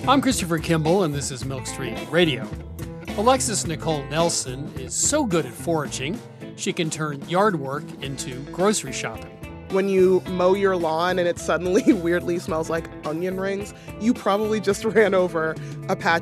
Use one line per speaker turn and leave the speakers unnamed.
I'm Christopher Kimball, and this is Milk Street Radio. Alexis Nicole Nelson is so good at foraging, she can turn yard work into grocery shopping.
When you mow your lawn and it suddenly weirdly smells like onion rings, you probably just ran over a patch